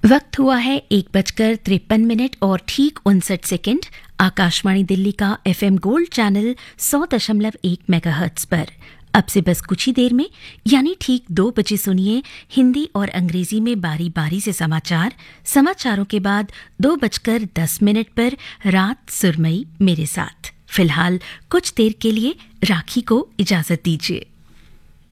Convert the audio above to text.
वक्त हुआ है 1:53 और ठीक 59 सेकंड। आकाशवाणी दिल्ली का एफएम गोल्ड चैनल 100.1 मेगाहर्ट्ज पर। अब से बस कुछ ही देर में यानी ठीक 2 बजे सुनिए हिंदी और अंग्रेजी में बारी बारी से समाचारों के बाद 2:10 पर रात सुरमई मेरे साथ। फिलहाल कुछ देर के लिए राखी को इजाजत दीजिए।